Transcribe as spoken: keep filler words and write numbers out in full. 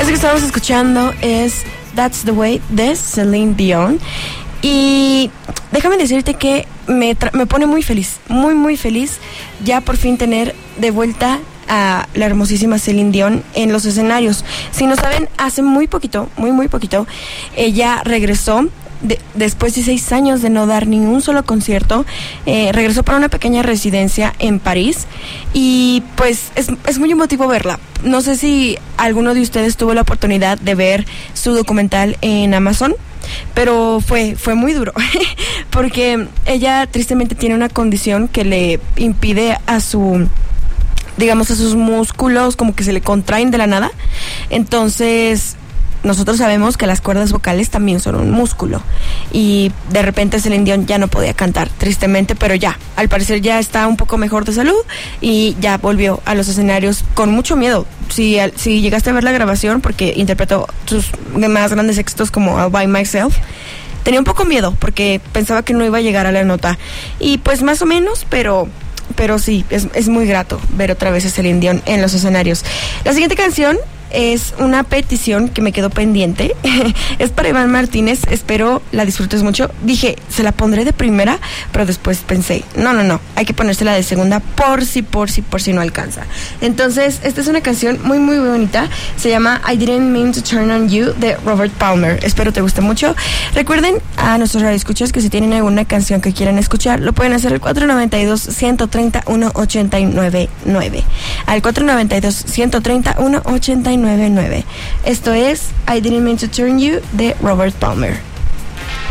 que estamos escuchando es That's the Way de Celine Dion. Y déjame decirte que me, tra- me pone muy feliz, muy muy feliz ya por fin tener de vuelta a la hermosísima Celine Dion en los escenarios. Si no saben, hace muy poquito, muy muy poquito, ella regresó de, después de seis años de no dar ni un solo concierto. Eh, regresó para una pequeña residencia en París y pues es, es muy emotivo verla. No sé si alguno de ustedes tuvo la oportunidad de ver su documental en Amazon, pero fue, fue muy duro porque ella tristemente tiene una condición que le impide a su, digamos, a sus músculos como que se le contraen de la nada. Entonces nosotros sabemos que las cuerdas vocales también son un músculo y de repente Celine Dion ya no podía cantar, tristemente, pero ya, al parecer ya está un poco mejor de salud y ya volvió a los escenarios con mucho miedo. Si, si llegaste a ver la grabación, porque interpretó sus más grandes éxitos como All By Myself, tenía un poco miedo porque pensaba que no iba a llegar a la nota y pues más o menos, pero... pero sí, es, es muy grato ver otra vez a Celine Dion en los escenarios. La siguiente canción es una petición que me quedó pendiente. Es para Iván Martínez, espero la disfrutes mucho. Dije, se la pondré de primera, pero después pensé, no, no, no, hay que ponérsela de segunda por si, por si, por si no alcanza. Entonces, esta es una canción muy, muy bonita. Se llama I Didn't Mean to Turn on You de Robert Palmer. Espero te guste mucho. Recuerden a nuestros radioescuchas que si tienen alguna canción que quieran escuchar, lo pueden hacer al cuatro noventa y dos, ciento treinta, uno ochenta y nueve nueve. Al cuatro noventa y dos, ciento treinta, uno ochenta y nueve nueve. Esto es I Didn't Mean to Turn You de Robert Palmer.